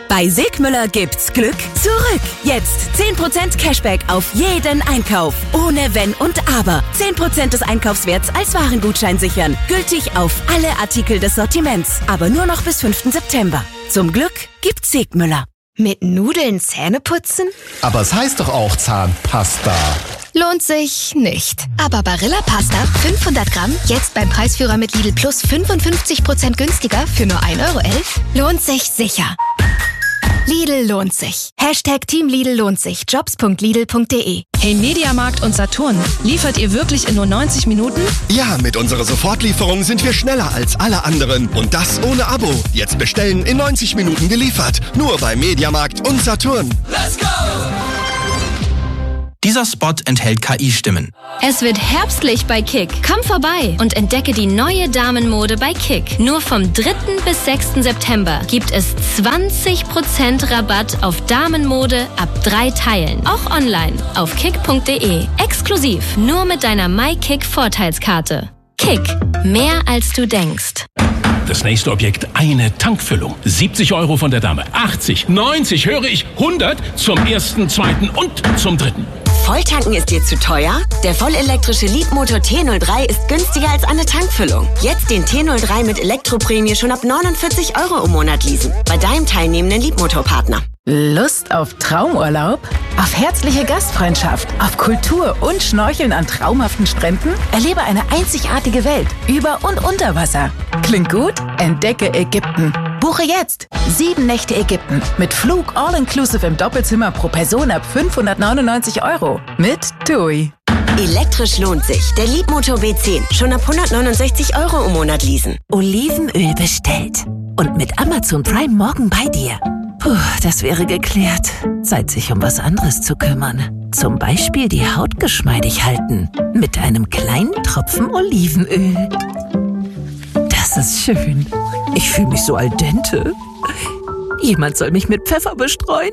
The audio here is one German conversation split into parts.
Bei Segmüller gibt's Glück zurück. Jetzt 10% Cashback auf jeden Einkauf. Ohne Wenn und Aber. 10% des Einkaufswerts als Warengutschein sichern. Gültig auf alle Artikel des Sortiments. Aber nur noch bis 5. September. Zum Glück gibt's Segmüller. Mit Nudeln Zähne putzen? Aber es heißt doch auch Zahnpasta. Lohnt sich nicht. Aber Barilla Pasta 500 Gramm, jetzt beim Preisführer mit Lidl Plus 55% günstiger für nur 1,11 € lohnt sich sicher. Lidl lohnt sich. Team Lidl lohnt sich. Jobs.lidl.de. Hey Mediamarkt und Saturn, liefert ihr wirklich in nur 90 Minuten? Ja, mit unserer Sofortlieferung sind wir schneller als alle anderen. Und das ohne Abo. Jetzt bestellen, in 90 Minuten geliefert. Nur bei Mediamarkt und Saturn. Let's go! Dieser Spot enthält KI-Stimmen. Es wird herbstlich bei Kick. Komm vorbei und entdecke die neue Damenmode bei Kick. Nur vom 3. bis 6. September gibt es 20% Rabatt auf Damenmode ab 3 Teilen. Auch online auf kick.de. Exklusiv nur mit deiner MyKick-Vorteilskarte. Kick. Mehr als du denkst. Das nächste Objekt, eine Tankfüllung. 70 € von der Dame. 80, 90, höre ich, 100 zum 1., 2. und zum 3. Volltanken ist dir zu teuer? Der vollelektrische Leadmotor T03 ist günstiger als eine Tankfüllung. Jetzt den T03 mit Elektroprämie schon ab 49 € im Monat leasen. Bei deinem teilnehmenden Leadmotorpartner. Lust auf Traumurlaub? Auf herzliche Gastfreundschaft? Auf Kultur und Schnorcheln an traumhaften Stränden? Erlebe eine einzigartige Welt über und unter Wasser. Klingt gut? Entdecke Ägypten. Buche jetzt 7 Nächte Ägypten mit Flug all-inclusive im Doppelzimmer pro Person ab 599 € mit TUI. Elektrisch lohnt sich. Der Leadmotor B10 schon ab 169 € im Monat leasen. Olivenöl bestellt. Und mit Amazon Prime morgen bei dir. Puh, das wäre geklärt. Zeit, sich um was anderes zu kümmern. Zum Beispiel die Haut geschmeidig halten. Mit einem kleinen Tropfen Olivenöl. Das ist schön. Ich fühle mich so al dente. Jemand soll mich mit Pfeffer bestreuen.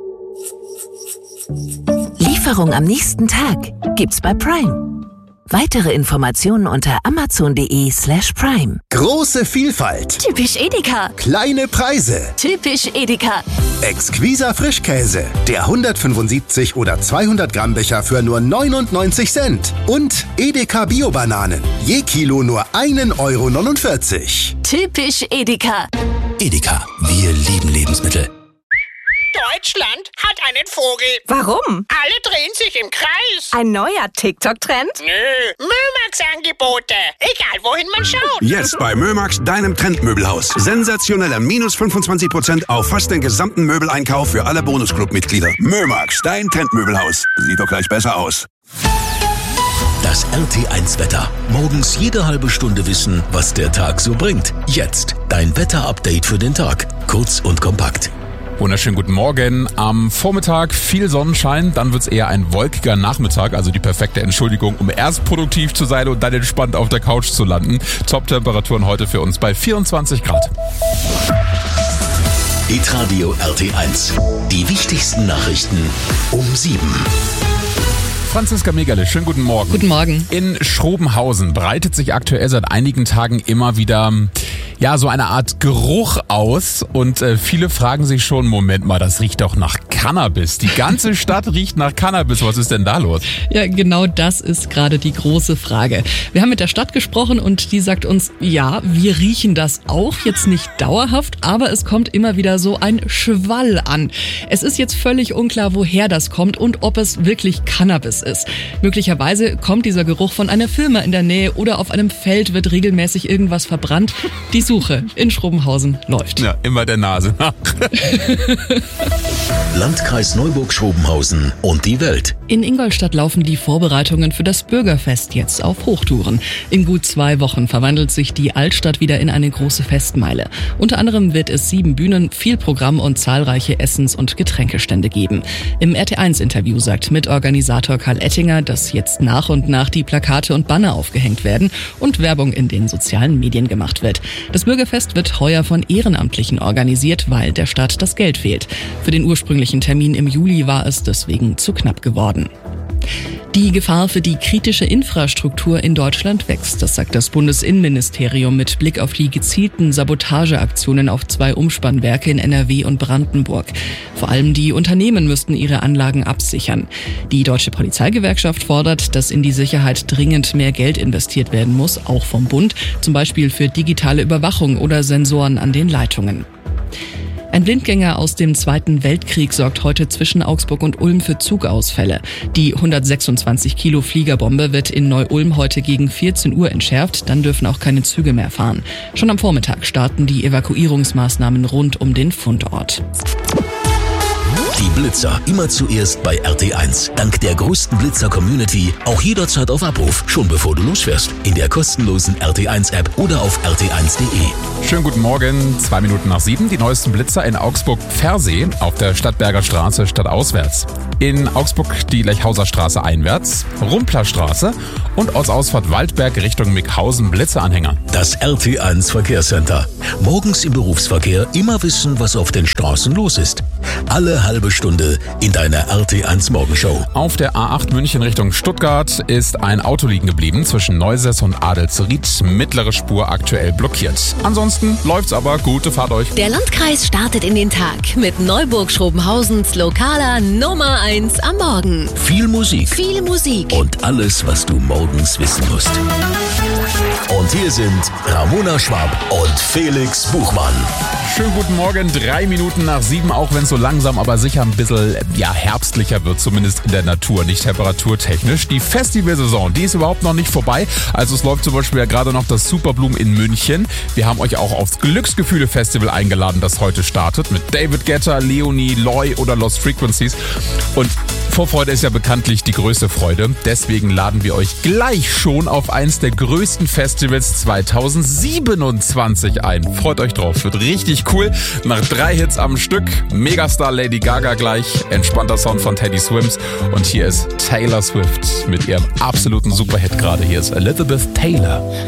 Lieferung am nächsten Tag gibt's bei Prime. Weitere Informationen unter amazon.de/prime. Große Vielfalt. Typisch Edeka. Kleine Preise. Typisch Edeka. Exquiser Frischkäse. Der 175 oder 200 Gramm Becher für nur 99 Cent. Und Edeka Bio-Bananen. Je Kilo nur 1,49 €. Typisch Edeka. Edeka, wir lieben Lebensmittel. Deutschland hat einen Vogel. Warum? Alle drehen sich im Kreis. Ein neuer TikTok-Trend? Nö, Mömax-Angebote. Egal, wohin man schaut. Jetzt bei Mömax, deinem Trendmöbelhaus. Sensationeller minus 25% auf fast den gesamten Möbeleinkauf für alle Bonusclub-Mitglieder. Mömax, dein Trendmöbelhaus. Sieht doch gleich besser aus. Das RT1-Wetter. Morgens jede halbe Stunde wissen, was der Tag so bringt. Jetzt dein Wetter-Update für den Tag. Kurz und kompakt. Wunderschönen guten Morgen. Am Vormittag viel Sonnenschein, dann wird's eher ein wolkiger Nachmittag, also die perfekte Entschuldigung, um erst produktiv zu sein und dann entspannt auf der Couch zu landen. Top-Temperaturen heute für uns bei 24 Grad. Hitradio RT1. Die wichtigsten Nachrichten um 7. Franziska Megerle, schönen guten Morgen. Guten Morgen. In Schrobenhausen breitet sich aktuell seit einigen Tagen immer wieder so eine Art Geruch aus und viele fragen sich schon, Moment mal, das riecht doch nach Cannabis. Die ganze Stadt riecht nach Cannabis. Was ist denn da los? Ja, genau das ist gerade die große Frage. Wir haben mit der Stadt gesprochen und die sagt uns, ja, wir riechen das auch, jetzt nicht dauerhaft, aber es kommt immer wieder so ein Schwall an. Es ist jetzt völlig unklar, woher das kommt und ob es wirklich Cannabis ist. Möglicherweise kommt dieser Geruch von einer Firma in der Nähe oder auf einem Feld wird regelmäßig irgendwas verbrannt. Die Suche in Schrobenhausen läuft. Ja, immer der Nase nach. Landkreis Neuburg-Schrobenhausen und die Welt. In Ingolstadt laufen die Vorbereitungen für das Bürgerfest jetzt auf Hochtouren. In gut 2 Wochen verwandelt sich die Altstadt wieder in eine große Festmeile. Unter anderem wird es 7 Bühnen, viel Programm und zahlreiche Essens- und Getränkestände geben. Im RT1-Interview sagt Mitorganisator Karl Ettinger, dass jetzt nach und nach die Plakate und Banner aufgehängt werden und Werbung in den sozialen Medien gemacht wird. Das Bürgerfest wird heuer von Ehrenamtlichen organisiert, weil der Stadt das Geld fehlt. Für den ursprünglichen Termin im Juli war es deswegen zu knapp geworden. Die Gefahr für die kritische Infrastruktur in Deutschland wächst, das sagt das Bundesinnenministerium mit Blick auf die gezielten Sabotageaktionen auf 2 Umspannwerke in NRW und Brandenburg. Vor allem die Unternehmen müssten ihre Anlagen absichern. Die Deutsche Polizeigewerkschaft fordert, dass in die Sicherheit dringend mehr Geld investiert werden muss, auch vom Bund, zum Beispiel für digitale Überwachung oder Sensoren an den Leitungen. Ein Blindgänger aus dem Zweiten Weltkrieg sorgt heute zwischen Augsburg und Ulm für Zugausfälle. Die 126 Kilo Fliegerbombe wird in Neu-Ulm heute gegen 14 Uhr entschärft, dann dürfen auch keine Züge mehr fahren. Schon am Vormittag starten die Evakuierungsmaßnahmen rund um den Fundort. Die Blitzer immer zuerst bei RT1. Dank der größten Blitzer-Community auch jederzeit auf Abruf, schon bevor du losfährst. In der kostenlosen RT1-App oder auf rt1.de. Schönen guten Morgen, 2 Minuten nach 7. Die neuesten Blitzer in Augsburg-Versee auf der Stadtberger Straße stadtauswärts. In Augsburg die Lechhauser Straße einwärts, Rumpler Straße und Ortsausfahrt Waldberg Richtung Mickhausen Blitzeranhänger. Das RT1 Verkehrscenter. Morgens im Berufsverkehr immer wissen, was auf den Straßen los ist. Alle halbe Stunde in deiner RT1 Morgenshow. Auf der A8 München Richtung Stuttgart ist ein Auto liegen geblieben zwischen Neuses und Adelsried. Mittlere Spur aktuell blockiert. Ansonsten läuft's aber. Gute Fahrt euch. Der Landkreis startet in den Tag mit Neuburg-Schrobenhausens lokaler Nummer 1 am Morgen. Viel Musik. Viel Musik. Und alles, was du morgens wissen musst. Und hier sind Ramona Schwab und Felix Buchmann. Schönen guten Morgen, 3 Minuten nach 7, auch wenn es so langsam, aber sicher ein bisschen herbstlicher wird, zumindest in der Natur, nicht temperaturtechnisch. Die Festivalsaison, die ist überhaupt noch nicht vorbei. Also es läuft zum Beispiel ja gerade noch das Superblumen in München. Wir haben euch auch aufs Glücksgefühle-Festival eingeladen, das heute startet, mit David Guetta, Leonie, Loy oder Lost Frequencies. Und Vorfreude ist ja bekanntlich die größte Freude. Deswegen laden wir euch gleich schon auf eins der größten Festivals 2027 ein. Freut euch drauf, wird richtig cool. Nach 3 Hits am Stück, Megastar Lady Gaga gleich, entspannter Sound von Teddy Swims. Und hier ist Taylor Swift mit ihrem absoluten Superhit gerade. Hier ist Elizabeth Taylor.